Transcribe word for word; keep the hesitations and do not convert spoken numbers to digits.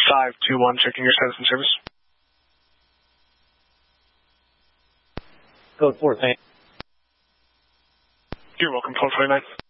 five two one, checking your status and service. Code four, thanks. You're welcome, twelve twenty-nine.